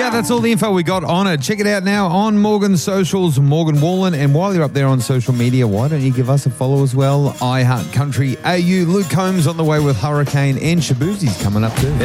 Yeah, that's all the info we got on it. Check it out now on Morgan's socials, Morgan Wallen. And while you're up there on social media, why don't you give us a follow as well? iHeart Country AU. Luke Combs on the way with Hurricane, and Shabuzi's coming up too.